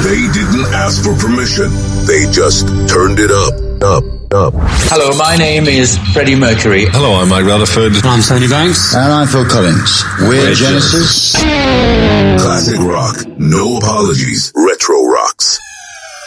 They didn't ask for permission. They just turned it up. Hello, my name is Freddie Mercury. Hello, I'm Mike Rutherford. I'm Tony Banks. And I'm Phil Collins. We're Genesis. Classic rock. No apologies. Retro rocks.